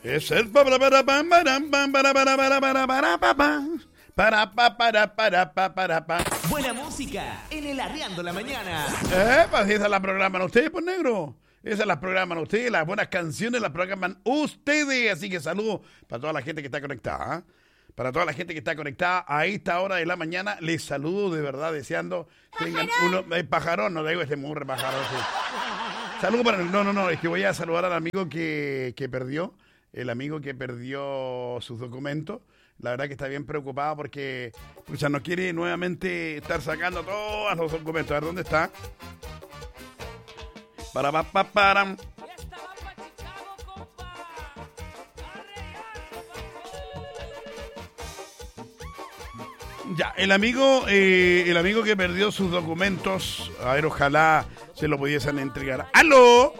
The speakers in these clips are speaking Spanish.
Es el Buena música en el Arriando la Mañana. pues esas las programan ustedes, pues negro. Esas las programan ustedes, las buenas canciones las programan ustedes. Así que saludos para toda la gente que está conectada. ¿Eh? Para toda la gente que está conectada a esta hora de la mañana, les saludo de verdad, deseando tengan uno. Pajarón, no digo este murre pajarón. Sí. Saludo para. No, es que voy a saludar al amigo que perdió. El amigo que perdió sus documentos. La verdad que está bien preocupado porque ya no quiere nuevamente estar sacando todos los documentos. A ver, ¿dónde está? Para. Ya, el amigo que perdió sus documentos, a ver, ojalá se lo pudiesen entregar. ¡Aló!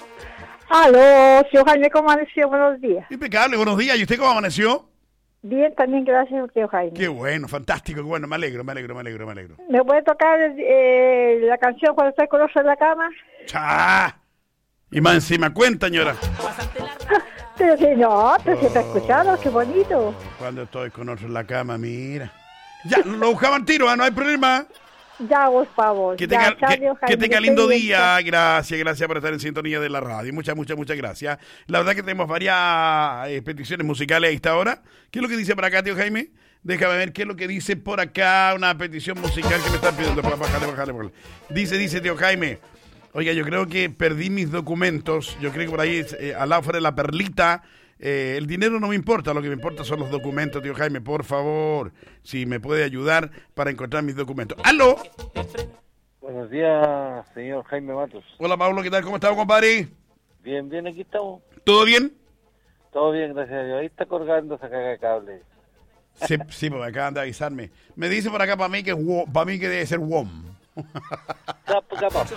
Aló, señor Jaime, ¿cómo amaneció? Buenos días. Impecable, buenos días. ¿Y usted cómo amaneció? Bien, también, gracias, señor Jaime. Qué bueno, fantástico, qué bueno, me alegro. ¿Me puede tocar la canción cuando estoy con otro en la cama? ¡Chá! Y más encima cuenta, señora. Pero si no, pero si está escuchando, qué bonito. Cuando estoy con otro en la cama, mira. Ya, lo buscaban tiro, no hay problema. Ya, por favor. Que tenga lindo día. Gracias por estar en sintonía de la radio. Muchas gracias. La verdad que tenemos varias peticiones musicales a esta hora. ¿Qué es lo que dice por acá, tío Jaime? Déjame ver qué es lo que dice por acá. Una petición musical que me están pidiendo. Bájale. Dice tío Jaime. Oiga, yo creo que perdí mis documentos. Yo creo que por ahí, al lado fuera de la perlita. El dinero no me importa, lo que me importa son los documentos, tío Jaime, por favor, si me puede ayudar para encontrar mis documentos. ¡Aló! Buenos días, señor Jaime Matos. Hola, Pablo, ¿qué tal? ¿Cómo estás, compadre? Bien, aquí estamos. ¿Todo bien? Todo bien, gracias a Dios. Ahí está colgando esa caga de cable. Sí, porque acaban de avisarme. Me dice por acá para mí que debe ser WOM. Capaz.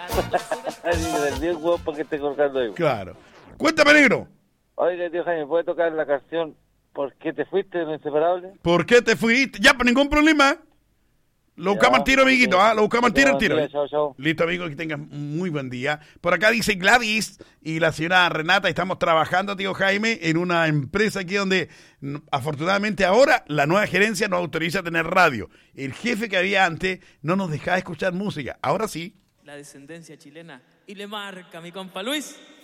Del Dios, huevo, para que esté colgando ahí. Claro. Cuéntame, negro. Oiga, tío Jaime, ¿puede tocar la canción ¿Por qué te fuiste de lo inseparable? ¿Por qué te fuiste? Ya, pues ningún problema. Lo buscamos al tiro, amiguito, ¿ah? Lo buscamos al tiro. Chao. Listo, amigo, que tengas un muy buen día. Por acá dice Gladys y la señora Renata, estamos trabajando, tío Jaime, en una empresa aquí donde, afortunadamente ahora, la nueva gerencia nos autoriza a tener radio. El jefe que había antes no nos dejaba escuchar música. Ahora sí. La descendencia chilena. Y le marca mi compa Luis.